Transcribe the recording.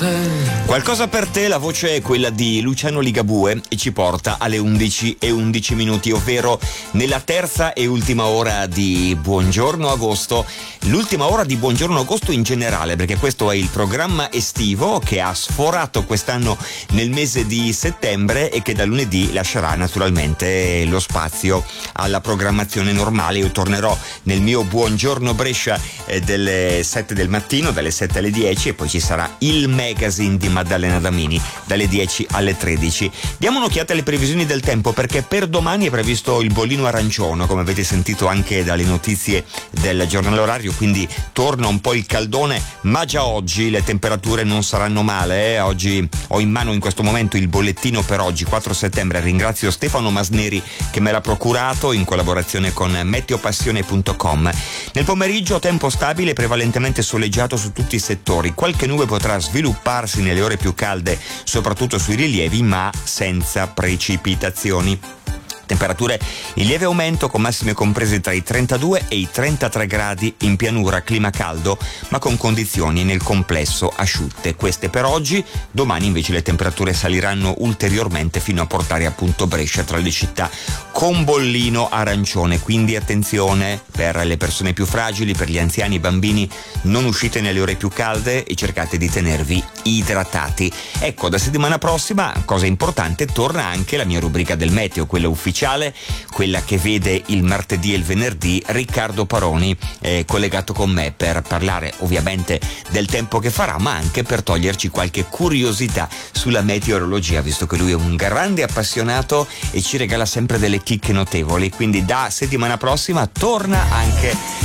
Qualcosa per te, la voce è quella di Luciano Ligabue e ci porta alle 11:11, ovvero nella terza e ultima ora di Buongiorno Agosto. L'ultima ora di Buongiorno Agosto in generale, perché questo è il programma estivo che ha sforato quest'anno nel mese di settembre e che da lunedì lascerà naturalmente lo spazio alla programmazione normale. Io tornerò nel mio Buongiorno Brescia delle 7 del mattino, dalle 7 alle 10, e poi ci sarà il magazine di Maddalena Damini dalle 10 alle 13. Diamo un'occhiata alle previsioni del tempo, perché per domani è previsto il bollino arancione, come avete sentito anche dalle notizie del giornale orario, quindi torna un po' il caldone, ma già oggi le temperature non saranno male. Oggi ho in mano in questo momento il bollettino per oggi, 4 settembre. Ringrazio Stefano Masneri che me l'ha procurato in collaborazione con meteopassione.com. Nel pomeriggio tempo stabile, prevalentemente soleggiato su tutti i settori. Qualche nube potrà svilupparsi nelle ore più calde, soprattutto sui rilievi, ma senza precipitazioni. Temperature in lieve aumento, con massime comprese tra i 32 e i 33 gradi in pianura, clima caldo ma con condizioni nel complesso asciutte. Queste per oggi. Domani invece le temperature saliranno ulteriormente fino a portare appunto Brescia tra le città con bollino arancione, quindi attenzione per le persone più fragili, per gli anziani, i bambini, non uscite nelle ore più calde e cercate di tenervi idratati. Ecco, da settimana prossima, cosa importante, torna anche la mia rubrica del meteo, quella ufficiale, quella che vede il martedì e il venerdì Riccardo Paroni collegato con me per parlare ovviamente del tempo che farà, ma anche per toglierci qualche curiosità sulla meteorologia, visto che lui è un grande appassionato e ci regala sempre delle chicche notevoli. Quindi da settimana prossima torna anche